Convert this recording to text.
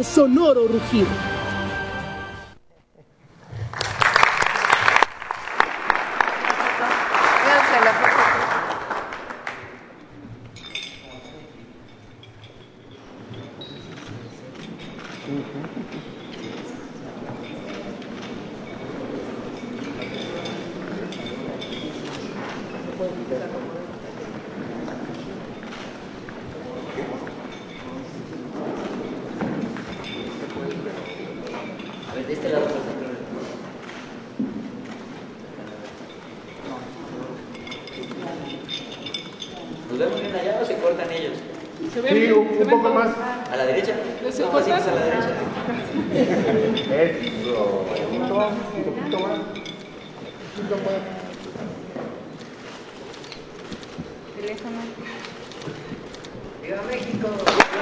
sonoro rugido. A ver, de este lado. ¿Nos vemos bien allá o se cortan ellos? Sí, un poco más. ¿A la derecha? No, pasitos a la derecha. Eso. Un poquito más. Un poquito más. Teléfono. ¡Viva México!